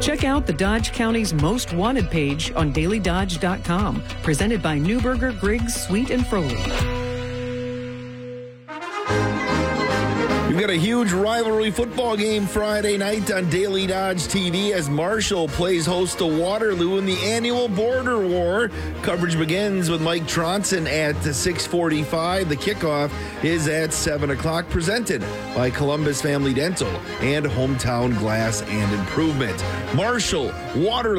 Check out the Dodge County's Most Wanted page on dailydodge.com. Presented by Newberger, Griggs, Sweet, and Froley. We've got a huge rivalry football game Friday night on Daily Dodge TV as Marshall plays host to Waterloo in the annual Border War. Coverage begins with Mike Tronson at 6:45. The kickoff is at 7 o'clock, presented by Columbus Family Dental and Hometown Glass and Improvement. Marshall, Waterloo.